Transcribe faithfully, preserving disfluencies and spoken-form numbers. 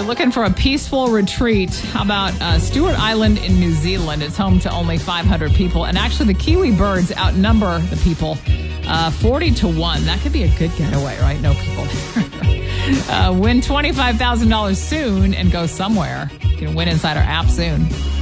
you're looking for a peaceful retreat, how about uh, Stewart Island in New Zealand? It's home to only five hundred people. And actually, the Kiwi birds outnumber the people uh, forty to one. That could be a good getaway, right? No people there. uh, win twenty-five thousand dollars soon and go somewhere. You can win inside our app soon.